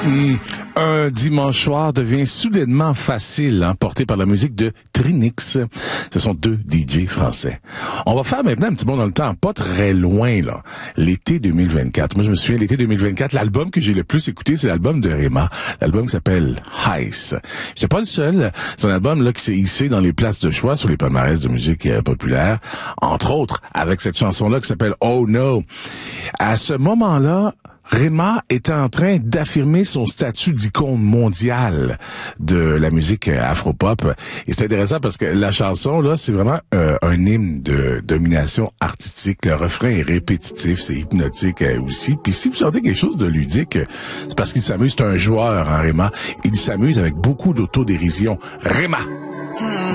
Un dimanche soir devient soudainement facile, porté par la musique de Trinix. Ce sont deux DJ français. On va faire maintenant un petit bond dans le temps, pas très loin, là. L'été 2024. Moi, je me souviens, l'été 2024, l'album que j'ai le plus écouté, c'est l'album de Rema. L'album qui s'appelle Heiss. J'étais pas le seul. C'est un album, là, qui s'est hissé dans les places de choix sur les palmarès de musique populaire. Entre autres, avec cette chanson-là qui s'appelle Oh No. À ce moment-là, Rema était en train d'affirmer son statut d'icône mondiale de la musique afro-pop. Et c'est intéressant parce que la chanson, là, c'est vraiment un hymne de domination artistique. Le refrain est répétitif, c'est hypnotique aussi. Puis si vous sentez quelque chose de ludique, c'est parce qu'il s'amuse. C'est un joueur, Rema. Il s'amuse avec beaucoup d'autodérision. Rema!